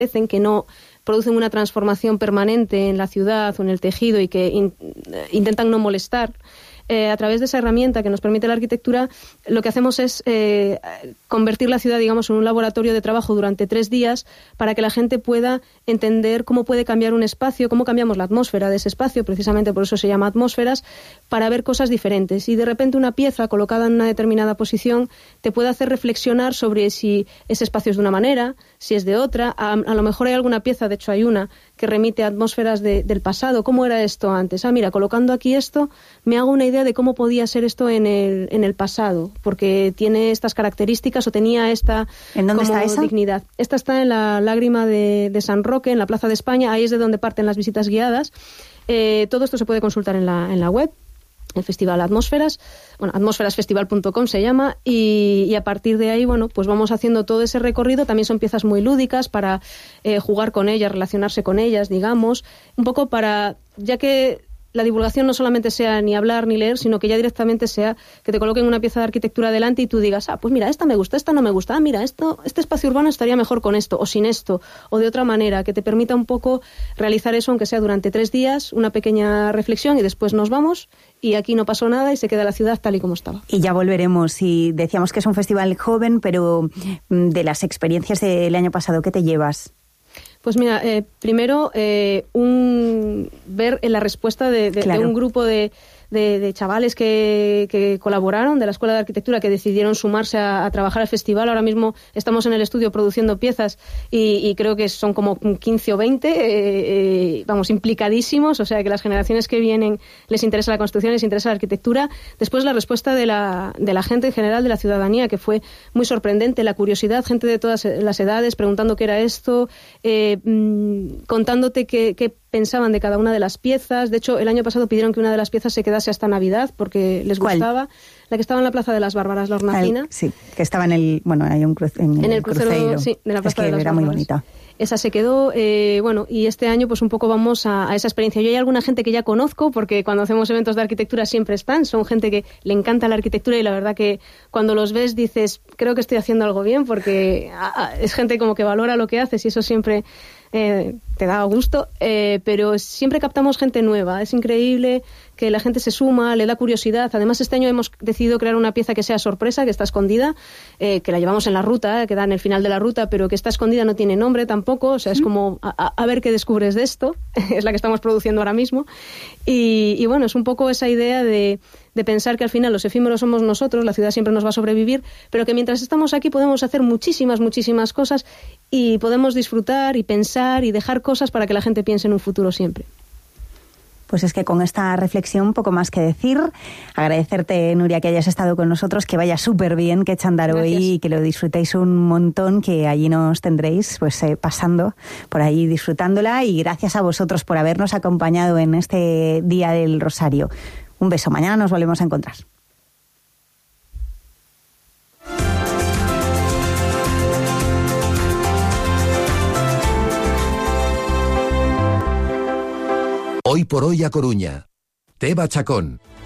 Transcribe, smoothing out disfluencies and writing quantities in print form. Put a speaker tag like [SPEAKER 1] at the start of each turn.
[SPEAKER 1] que no producen una transformación permanente en la ciudad o en el tejido y que intentan no molestar. A través de esa herramienta que nos permite la arquitectura, lo que hacemos es convertir la ciudad, digamos, en un laboratorio de trabajo durante 3 días para que la gente pueda entender cómo puede cambiar un espacio, cómo cambiamos la atmósfera de ese espacio, precisamente por eso se llama atmósferas, para ver cosas diferentes. Y de repente una pieza colocada en una determinada posición te puede hacer reflexionar sobre si ese espacio es de una manera, si es de otra. A lo mejor hay alguna pieza, de hecho hay una, que remite a atmósferas del pasado. ¿Cómo era esto antes? Mira, colocando aquí esto, me hago una idea de cómo podía ser esto en el pasado, porque tiene estas características o tenía esta
[SPEAKER 2] ¿En dónde está esa?
[SPEAKER 1] dignidad. Esta está en la Lágrima de San Roque, en la Plaza de España. Ahí es de donde parten las visitas guiadas. Todo esto se puede consultar en la web, el Festival Atmósferas, atmosferasfestival.com se llama, y a partir de ahí, pues vamos haciendo todo ese recorrido. También son piezas muy lúdicas para jugar con ellas, relacionarse con ellas, digamos, un poco para, ya que la divulgación no solamente sea ni hablar ni leer, sino que ya directamente sea que te coloquen una pieza de arquitectura delante y tú digas, pues mira, esta me gusta, esta no me gusta, mira, este espacio urbano estaría mejor con esto, o sin esto, o de otra manera, que te permita un poco realizar eso, aunque sea durante 3 días, una pequeña reflexión, y después nos vamos, y aquí no pasó nada y se queda la ciudad tal y como estaba.
[SPEAKER 2] Y ya volveremos, y decíamos que es un festival joven, pero de las experiencias del año pasado, ¿qué te llevas?
[SPEAKER 1] Pues mira, primero ver la respuesta de un grupo de chavales que colaboraron de la Escuela de Arquitectura, que decidieron sumarse a trabajar al festival. Ahora mismo estamos en el estudio produciendo piezas y creo que son como 15 o 20, implicadísimos, o sea que las generaciones que vienen les interesa la construcción, les interesa la arquitectura. Después la respuesta de la gente en general, de la ciudadanía, que fue muy sorprendente, la curiosidad, gente de todas las edades preguntando qué era esto, contándote qué pensaban de cada una de las piezas. De hecho, el año pasado pidieron que una de las piezas se quedase hasta Navidad porque les gustaba. La que estaba en la Plaza de las Bárbaras, la hornacina.
[SPEAKER 2] Sí, que estaba en el crucero.
[SPEAKER 1] Sí, de la Plaza de las
[SPEAKER 2] era
[SPEAKER 1] Bárbaras.
[SPEAKER 2] Muy bonita.
[SPEAKER 1] Esa se quedó, y este año pues un poco vamos a esa experiencia. Yo hay alguna gente que ya conozco, porque cuando hacemos eventos de arquitectura siempre están, son gente que le encanta la arquitectura, y la verdad que cuando los ves dices, creo que estoy haciendo algo bien, porque es gente como que valora lo que haces, y eso siempre te da gusto, pero siempre captamos gente nueva. Es increíble que la gente se suma, le da curiosidad. Además, este año hemos decidido crear una pieza que sea sorpresa, que está escondida, que la llevamos en la ruta, que da en el final de la ruta, pero que está escondida, no tiene nombre tampoco, o sea, es como a ver qué descubres de esto. Es la que estamos produciendo ahora mismo, y bueno, es un poco esa idea de pensar que al final los efímeros somos nosotros, la ciudad siempre nos va a sobrevivir, pero que mientras estamos aquí podemos hacer muchísimas cosas, y podemos disfrutar y pensar y dejar cosas para que la gente piense en un futuro siempre.
[SPEAKER 2] Pues es que con esta reflexión poco más que decir. Agradecerte, Nuria, que hayas estado con nosotros, que vaya súper bien, que Chandaroy, y que lo disfrutéis un montón, que allí nos tendréis pasando por ahí disfrutándola, y gracias a vosotros por habernos acompañado en este Día del Rosario. Un beso, mañana nos volvemos a encontrar.
[SPEAKER 3] Hoy por hoy a Coruña. Teba Chacón.